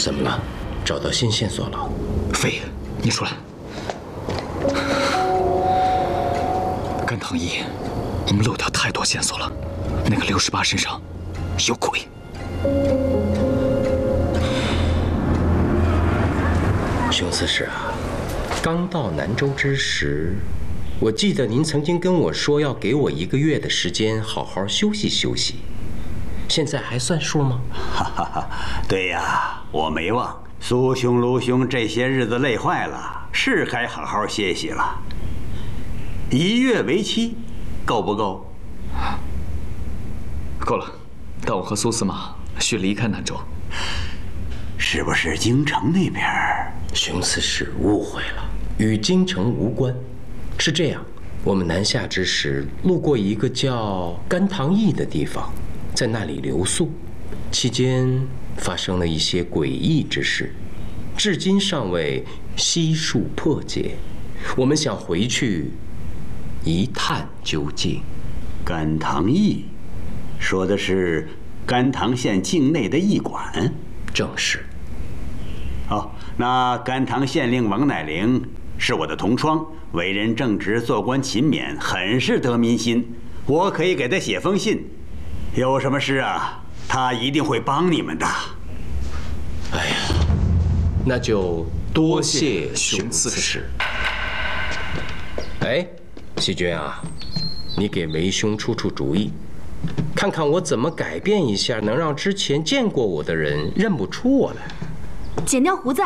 怎么了？找到新线索了？ 飞，你出来。甘棠义，我们漏掉太多线索了。那个68身上有鬼。 熊刺史啊，刚到南州之时，我记得您曾经跟我说要给我1个月的时间，好好休息休息。现在还算数吗？ 哈哈哈，对呀，我没忘。苏兄、卢兄这些日子累坏了，是该好好歇息了。1月为期，够不够？ 够了，但我和苏司马需离开南州。 是不是京城那边？ 熊刺史误会了，与京城无关。是这样，我们南下之时，路过一个叫甘棠驿的地方，在那里留宿，期间发生了一些诡异之事，至今尚未悉数破解。我们想回去一探究竟。 甘棠驿，说的是甘棠县境内的驿馆。 正是。 哦，那甘棠县令王乃龄是我的同窗，为人正直，做官勤勉，很是得民心。我可以给他写封信，有什么事啊，他一定会帮你们的。 哎呀，那就多谢熊刺史。哎，细君啊，你给为兄出出主意，看看我怎么改变一下，能让之前见过我的人认不出我来。 剪掉胡子。